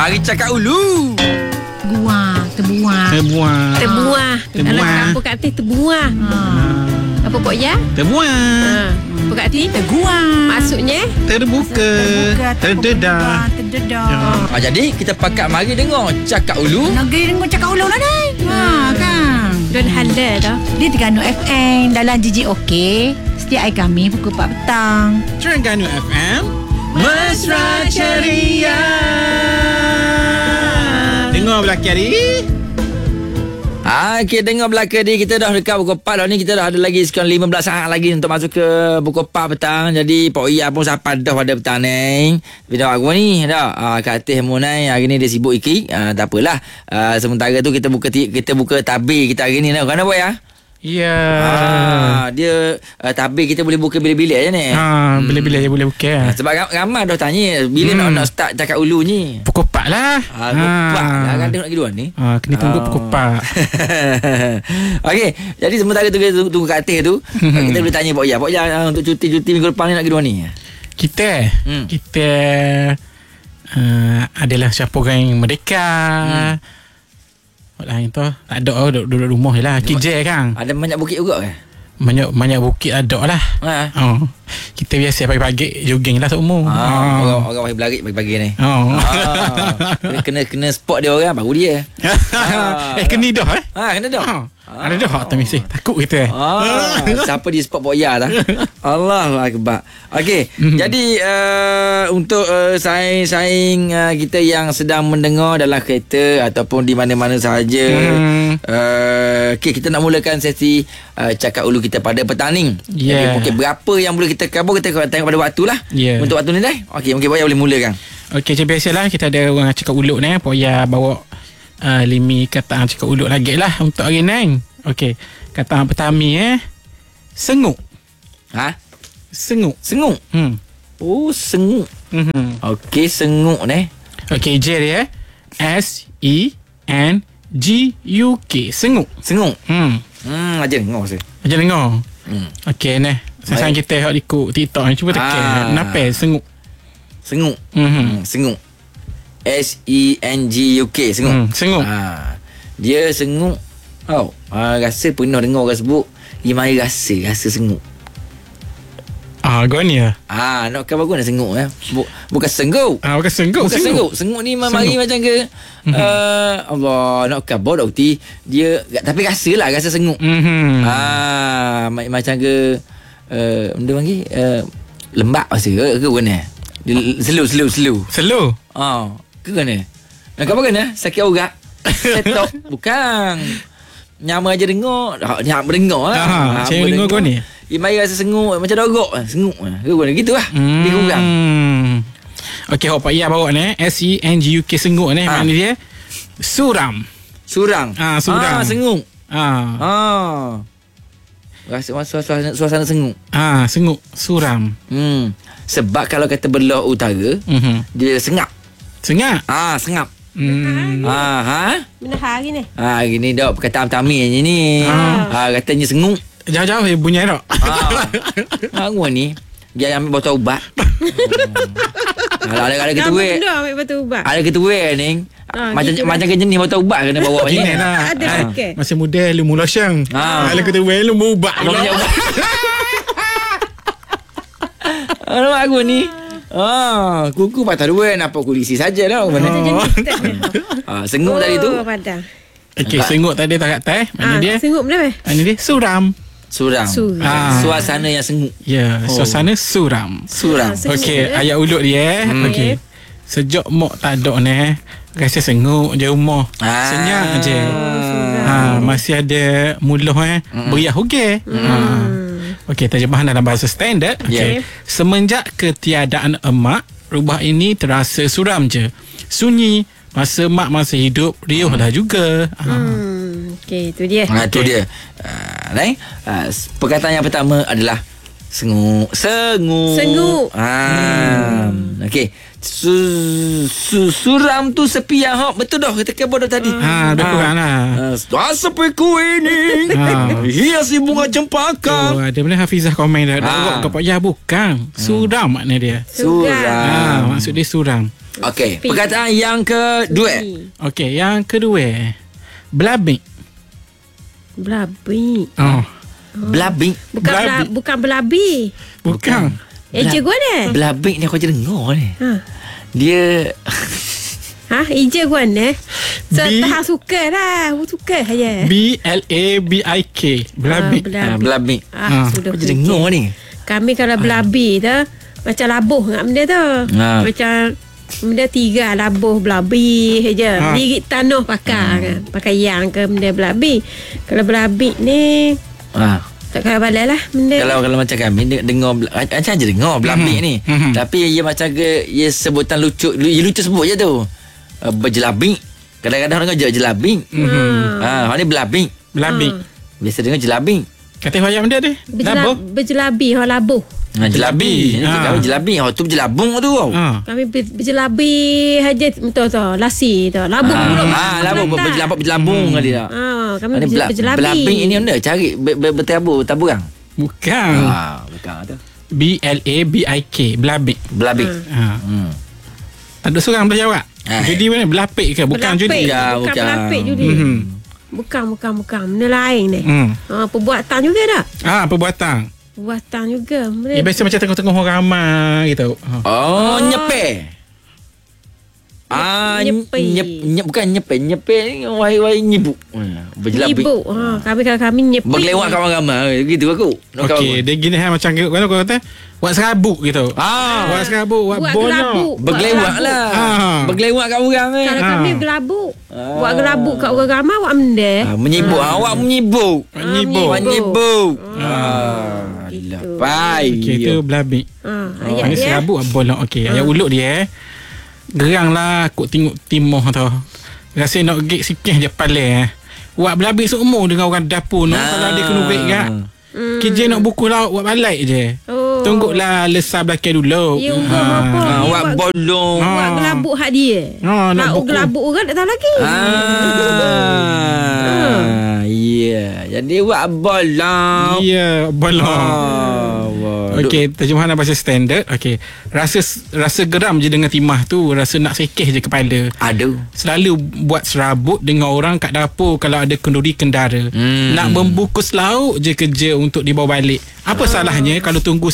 Mari cakap ulu. Terbuah. Dalam kampung kat atas terbuah. Apa Pok Ya? Terbuah. Apa kat atas? Teguah. Maksudnya? Terbuka. Terdedah. Jadi kita pakat mari dengar cakap ulu. Negeri dengar cakap ulu lah ni. Kan. Don halal dah. Di Terengganu FM dalam JJOK. Setiap hari kami pukul 4 petang. Terengganu FM. Mesra Ceria. Dengar belakang hari. Okey, dengar belakang dia. Kita dah dekat pukul 4 dah ni. Kita dah ada lagi sekian 15 saat lagi untuk masuk ke pukul 4 petang. Jadi Pak Iya pun sapa dah pada petang ni. Video aku ni dah. Kat atas Munai hari ni dia sibuk ikik. Tak apalah. Sementara tu kita buka tabir kita hari ni dah. Kenapa ya? Ya. Dia tabir kita boleh buka bila-bila je ni. Bila-bila je boleh buka. Sebab ramai dah tanya bila nak start cakap ulu ni. Pukul 4 lah. Pukul 4 lah kan tengok lagi dua ni. Kena tunggu pukul 4. Okey, jadi sementara tu kita tunggu kat atas tu, kita boleh tanya Pak Ya. Pak Ya, untuk cuti minggu depan ni nak pergi dua ni. Kita adalah siapa orang yang merdeka. Lain tu tak ada duduk rumah je lah. Kerja kan. Ada banyak bukit juga kan? Banyak bukit ada lah. Kita biasa pagi-pagi jogging lah semua. Orang pagi berlari pagi ni. Kena spot dia orang baru dia. Kena dah kena dah. Ada dah tak mesti. Takut kita. Siapa di spot Pak Ya dah. Allahu akbar. Okey, jadi untuk saing-saing kita yang sedang mendengar dalam kereta ataupun di mana-mana sahaja. Okey, kita nak mulakan sesi cakap ulu kita pada petang ni. Jadi mungkin berapa yang boleh kita cover, kita tengok pada waktu lah. Untuk waktu ni dah. Okey, mungkin Pak Ya boleh mulakan. Okey, macam biasalah kita ada orang cakap uluk ni. Pak Ya bawa 5 kataan cakap uluk lagi lah untuk hari ni. Okey, kataan pertama senguk. Senguk. Oh, senguk. Okey, senguk ni. Okey, J dia SENGUK. Senguk. Aja dengar saya. Aja dengar. Okey ni. Sekarang kita hok ikut TikTok ni, cuba tekan. Kenapa senguk? Senguk. Senguk. SENGUK. Senguk. Dia senguk. Rasa pernah dengar orang sebut Imai rasa senguk. Gua ni lah. Nak kau bagus nak senguk bukan sengguk. Bukan sengguk. Senguk ni mari macam ke Allah nak kau dokti dia tapi rasa senguk. Macam ke benda panggil lembab rasa ke mana? Slow. Ke mana? Nak kau bagus sakit urat. Setok bukan. Nyama aja dengar. Nyak mendengar lah. Macam dengar kau ni. Imai rasa senguk macam dorok. Senguk. Gitu lah. Dia kurang. Okey, Pak Ya bawa ni SENGUK senguk ni. Makna dia suram. Suram. Senguk. Rasa suasana senguk. Senguk. Suram. Sebab kalau kata belah utara, dia sengap. Sengap. Mana hari ni? Hari ni dah perkataan tamir ni. Katanya senguk. Jauh-jauh bunyi tak? Gua ni dia ambil botol ubat. Ada ketua. Ambil botol ubat. Ada ketua ni. Macam jenis botol ubat kena bawa macam ni. Ada okey. Masa muda ilmu lotion. Ada ketua ilmu ubat. Alamak aku ni. Kuku patah dua. Nampak kulisi saja lah. Senguk tadi tu. Okey, senguk tadi tak kata. Mana dia? Senguk berapa? Mana dia? Suram. Suasana yang senguk. Suasana suram. Okey, ayat uluk dia. Okey. Sejak mak tak ada ni, rasa senguk je rumah. Senyap je. Masih ada muluh beriah hugeh. Okey, terjemahan dalam bahasa standard. Okey. Semenjak ketiadaan emak, rumah ini terasa suram je. Sunyi. Masa mak masih hidup, riuh dah juga. Okey, itu dia. Itu dia. Perkataan yang pertama adalah senguk. Okey. Suram tu sepi yang hok. Betul dah kita kebor tadi. Dah kurang lah. Sepi ku ini hiasi bunga cempaka. Ada boleh Hafizah komen dah. Kau Pak Ya bukan. Suram makna dia. Suram. Maksud dia suram. Okey, perkataan yang kedua. Okey, yang kedua. Belabik. Belabi. Oh. Belabing. Bukan belabi. Bukan. Eja gua ni. Belabing ni aku je dengar ni. Ha. Dia Eja gua ni. B- Setahap suka lah. Aku suka saja. BLABIK. Belabik. belabing. Sudah Aku je dengar ni. Kami kalau belabi tu macam labuh kat benda tu. Macam benda 3 labuh belabi saja. Lirik tanah pakai pakai yang ke benda belabi. Kalau belabi ni tak kena balik lah benda. Kalau macam kami dengar macam je dengar belabing ni. Tapi ia macam ke ia sebutan lucu. Ia lucu sebut je tu. Berjelabing. Kadang-kadang dengar jelabing. Ni belabing. Belabik. Biasa dengar jelabing. Kata wayang benda dia. Berjelabi labuh. Jelabi. Kami jelabi. Tu berjelabung tu. Kami berjelabi haja betul tu. Lasi tu. Labuh pula. Labuh berjelabung kali tak. Kami berjelabi. Belabing ini mana cari taburang. Bukan. Bukan tu. BLABIK. Belabik. Belabing. Tak ada seorang boleh jawab. Judi mana? Belapik ke? Bukan judi. Bukan belapik judi. Bukan. Benda lain ni. Perbuatan juga tak? Perbuatan. Perbuatan juga. Biasa macam tengah-tengah orang ramai gitu. Nyepe. Nyepe. Bukan nyepe. Nyepe ni wahai nyibuk. Berjelabing. Nyibuk. Kami nyepe. Berkelewat kawan ramai. Gitu aku. Okey, dia gini macam kau kata buat serabut gitu. Buat serabut, buat bonok. Berkelewat lah. Berkelewat kat orang ni. Kalau kami gelabuk. Buat gelabuk kat orang ramai buat benda. Menyibuk. Awak menyibuk. Menyibuk. Lepai. Okey, itu belabik. Ayat Ini dia. serabut, bolok. Okey, ayat ulut dia. Gerang lah kok tengok timur tau. Rasa nak gig sikit je pala. Buat belabik seumur dengan orang dapur no. Kalau dia kena break kat. Kerja nak buku lauk buat balik je. Tungguklah lesar belakang dulu. Ya apa? Buat bolong. Buat gelabuk hak dia. Nak buku. Gelabuk orang tak tahu lagi. Ya. Jadi buat bolong. Ya, bolong. Okey, terjemahan bahasa standard. Okey. Rasa geram je dengan timah tu, rasa nak sekeh je kepala. Aduh. Selalu buat serabut dengan orang kat dapur kalau ada kenduri kendara. Nak membungkus lauk je kerja untuk dibawa balik. Apa salahnya kalau tunggu